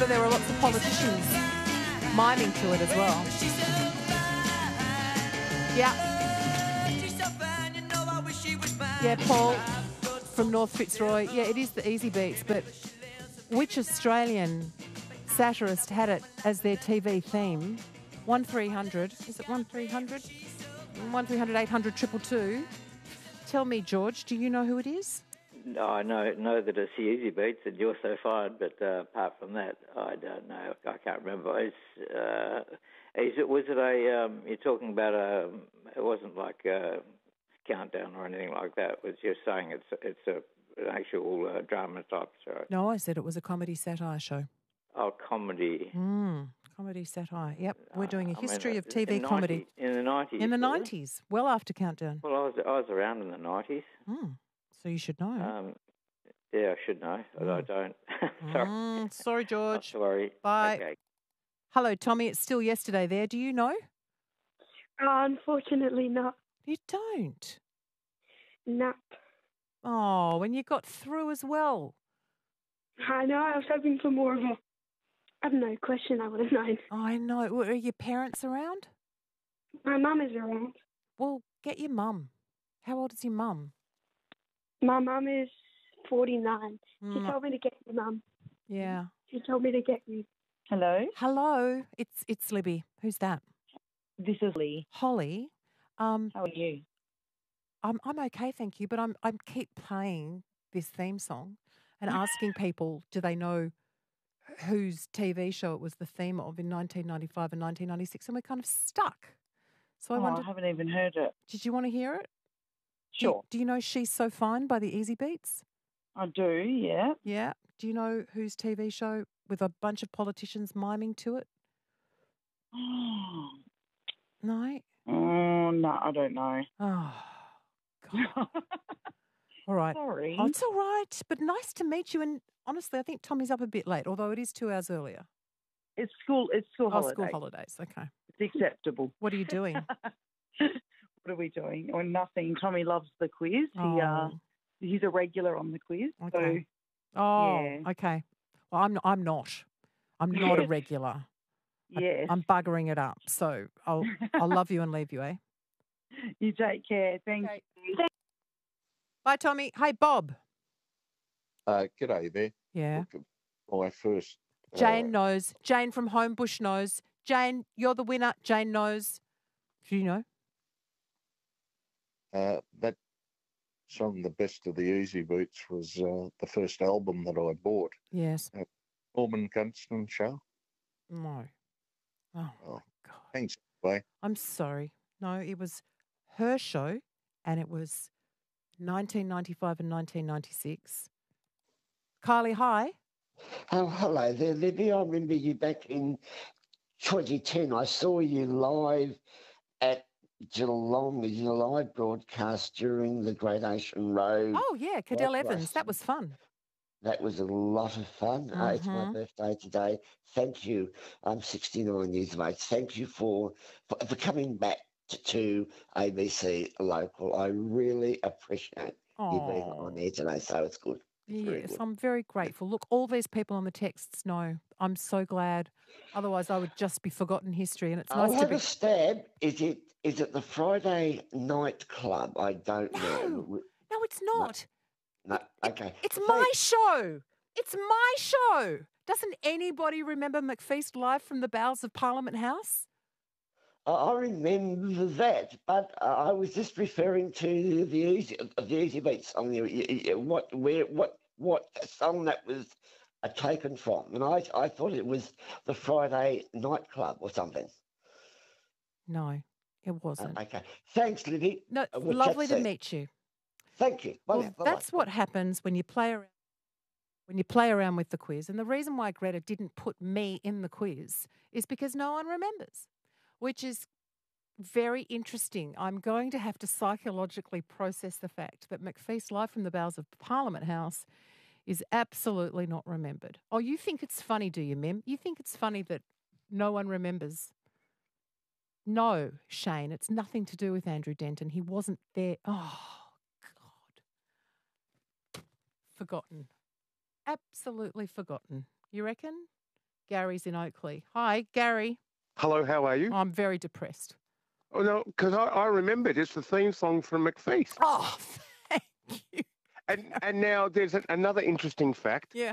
there were lots of politicians miming to it as well. Yeah. Yeah, Paul from North Fitzroy. Yeah, it is the Easy Beats, but which Australian satirist had it as their TV theme? 1300, is it 1300? 1300 800 222. Tell me, George, do you know who it is? No, I know that it's the Easy Beats and You're So Fine, but apart from that, I don't know. I can't remember. Was it a? You're talking about a? It wasn't like a countdown or anything like that. It was just saying it's an actual drama type show. No, I said it was a comedy satire show. Oh, comedy. Comedy satire. Yep, we're doing a history of TV comedy. In the 90s. In the 90s, well after Countdown. Well, I was around in the 90s. So you should know. Yeah, I should know, but I don't. Sorry. Sorry, George. Oh, sorry. Bye. Okay. Hello, Tommy. It's still yesterday there. Do you know? Unfortunately not. You don't? No. Oh, and you got through as well. I know, I was hoping for more of a, I don't know, question I would have known. I know. Are your parents around? My mum is around. Well, get your mum. How old is your mum? My mum is 49. She told me to get your mum. Yeah. She told me to get you. Hello? Hello. It's Libby. Who's that? This is Lee. Holly. How are you? I'm okay, thank you, but I'm keep playing this theme song and asking people, do they know whose TV show it was the theme of in 1995 and 1996, and we're kind of stuck. So I wondered, I haven't even heard it. Did you want to hear it? Sure. Do you know She's So Fine by the Easy Beats? I do, yeah. Yeah. Do you know whose TV show with a bunch of politicians miming to it? No? Oh, no, I don't know. Oh, God. All right. Sorry. Oh, it's all right, but nice to meet you. And honestly, I think Tommy's up a bit late, although it is 2 hours earlier. It's school holidays. School holidays. Okay. It's acceptable. What are you doing? What are we doing? Or nothing. Tommy loves the quiz. Oh. He's a regular on the quiz. Okay. So, yeah. Okay. Well, I'm not. I'm not a regular. Yes. I'm buggering it up. So I'll love you and leave you, eh? You take care. Thank you. Bye, Tommy. Hey, Bob. G'day there. Yeah. My first. Jane knows. Jane from Homebush knows. Jane, you're the winner. Jane knows. Do you know? That song, The Best of the Easy Beats, was the first album that I bought. Yes. Norman Gunston show. No. Oh, my God. Thanks, anyway. I'm sorry. No, it was her show, and it was 1995 and 1996. Kylie, hi. Oh, hello there, Libby. I remember you back in 2010. I saw you live at Geelong, the July broadcast during the Great Ocean Road. Oh, yeah, Cadell Evans. That was fun. That was a lot of fun. It's my birthday today. Thank you. I'm 69 years of age. Thank you for coming back to ABC Local. I really appreciate you being on there today, so it's good. Yes, I'm very grateful. Look, all these people on the texts know. I'm so glad. Otherwise, I would just be forgotten history. And it's nice I'll to have be. a stab. Is it the Friday Night Club? I don't know. No, it's not. No. Okay. It's my show. It's my show. Doesn't anybody remember McFeast live from the bowels of Parliament House? I remember that, but I was just referring to the Easy Beats song. What song that was taken from? And I thought it was the Friday Nightclub or something. No, it wasn't. Okay. Thanks, Libby. No, We'll lovely chat to soon. meet you. Thank you. Bye. Well, that's what happens when you play around. When you play around with the quiz. And the reason why Greta didn't put me in the quiz is because no one remembers, which is very interesting. I'm going to have to psychologically process the fact that McFeast live from the bowels of Parliament House is absolutely not remembered. Oh, you think it's funny, do you, Mim? You think it's funny that no one remembers? No, Shane, it's nothing to do with Andrew Denton. He wasn't there. Oh, God. Forgotten. Absolutely forgotten. You reckon? Gary's in Oakley. Hi, Gary. Hello, how are you? I'm very depressed. Oh, no, because I remembered it's the theme song from McFeast. Oh, thank you. And now there's another interesting fact. Yeah.